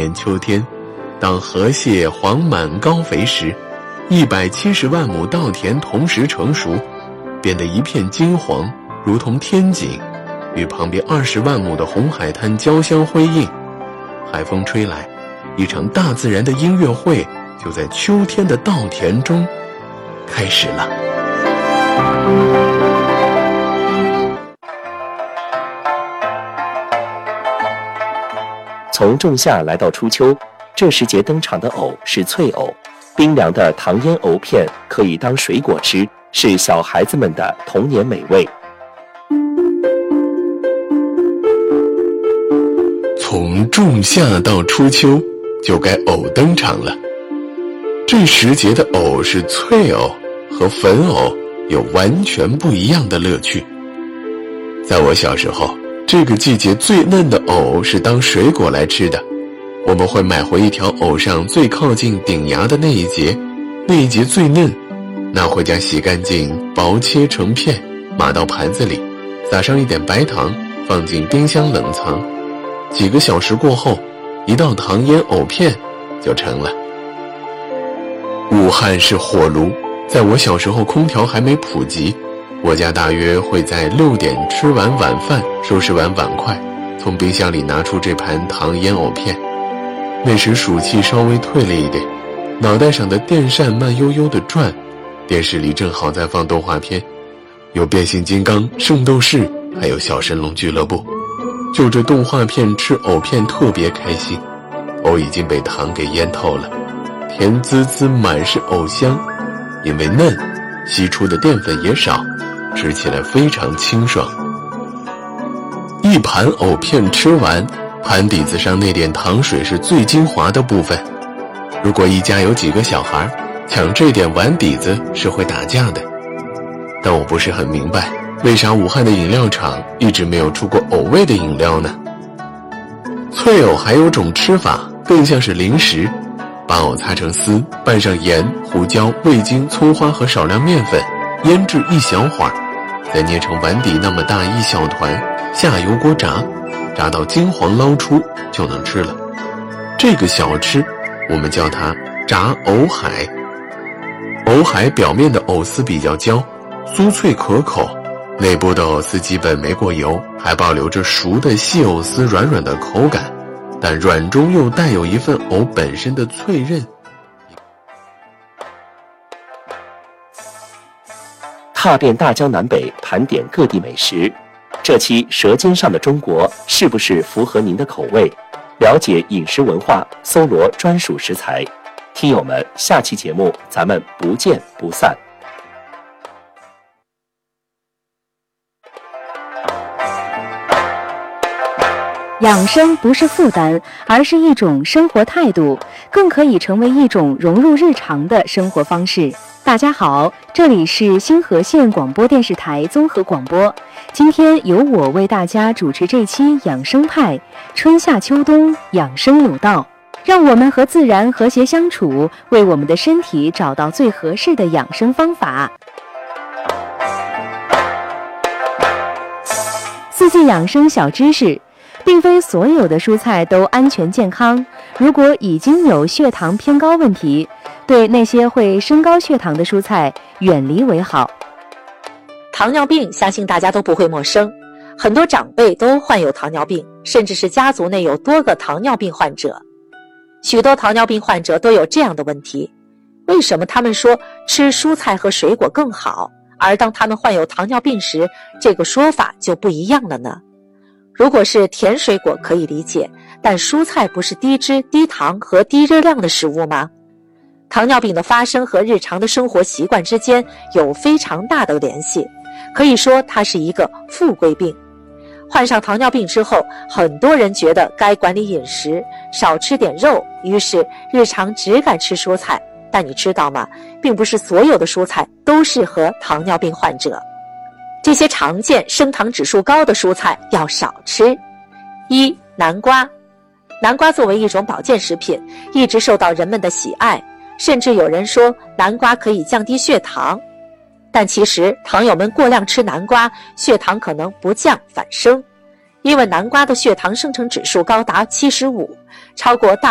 年秋天，当河蟹黄满高肥时，170万亩稻田同时成熟，变得一片金黄，如同天井，与旁边20万亩的红海滩交相辉映。海风吹来，一场大自然的音乐会就在秋天的稻田中开始了。 从仲夏来到初秋，这时节登场的藕是脆藕，冰凉的糖腌藕片可以当水果吃，是小孩子们的童年美味。 从仲夏到初秋，就该藕登场了。这时节的藕是脆藕，和粉藕有完全不一样的乐趣。在我小时候，这个季节最嫩的藕是当水果来吃的。我们会买回一条藕上最靠近顶芽的那一节最嫩，拿回家洗干净，薄切成片，码到盘子里，撒上一点白糖，放进冰箱冷藏。几个小时过后，一道糖腌藕片就成了。武汉是火炉，在我小时候空调还没普及，我家大约会在6点吃完晚饭，收拾完碗筷，从冰箱里拿出这盘糖腌藕片。那时暑气稍微退了一点，脑袋上的电扇慢悠悠地转，电视里正好在放动画片，有变形金刚、圣斗士，还有小神龙俱乐部。就这动画片吃藕片特别开心，藕已经被糖给腌透了，甜滋滋满是藕香，因为嫩，吸出的淀粉也少，吃起来非常清爽。一盘藕片吃完，盘底子上那点糖水是最精华的部分。如果一家有几个小孩，抢这点碗底子是会打架的。但我不是很明白，为啥武汉的饮料厂一直没有出过藕味的饮料呢？脆藕还有种吃法，更像是零食，把藕擦成丝，拌上盐、胡椒、味精、葱花和少量面粉，腌制一小会儿，再捏成碗底那么大一小团，下油锅炸，炸到金黄捞出就能吃了。这个小吃我们叫它炸藕海。藕海表面的藕丝比较焦，酥脆可口，内部的藕丝基本没过油，还保留着熟的细藕丝软软的口感，但软中又带有一份藕本身的脆韧。 踏遍大江南北，盘点各地美食。这期《舌尖上的中国》是不是符合您的口味？了解饮食文化，搜罗专属食材。听友们，下期节目咱们不见不散。 养生不是负担，而是一种生活态度，更可以成为一种融入日常的生活方式。大家好，这里是星河县广播电视台综合广播，今天由我为大家主持这期养生派，春夏秋冬养生有道，让我们和自然和谐相处，为我们的身体找到最合适的养生方法。四季养生小知识，并非所有的蔬菜都安全健康，如果已经有血糖偏高问题，对那些会升高血糖的蔬菜远离为好。 糖尿病相信大家都不会陌生，很多长辈都患有糖尿病，甚至是家族内有多个糖尿病患者。许多糖尿病患者都有这样的问题，为什么他们说吃蔬菜和水果更好，而当他们患有糖尿病时，这个说法就不一样了呢？如果是甜水果可以理解，但蔬菜不是低脂、低糖和低热量的食物吗？糖尿病的发生和日常的生活习惯之间有非常大的联系，可以说它是一个富贵病。患上糖尿病之后，很多人觉得该管理饮食，少吃点肉，于是日常只敢吃蔬菜。但你知道吗？并不是所有的蔬菜都适合糖尿病患者。这些常见升糖指数高的蔬菜要少吃。1. 南瓜。南瓜作为一种保健食品，一直受到人们的喜爱，甚至有人说南瓜可以降低血糖。但其实糖友们过量吃南瓜，血糖可能不降反升，因为南瓜的血糖生成指数高达75，超过大